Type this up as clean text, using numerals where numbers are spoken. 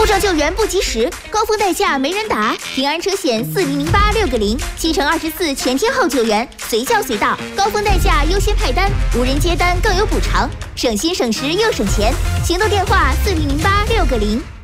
障救援不及时，高峰代驾没人打，平安车险400860，7乘24全天候救援，随叫随到，高峰代驾优先派单，无人接单更有补偿，省心省时又省钱。行动电话400860。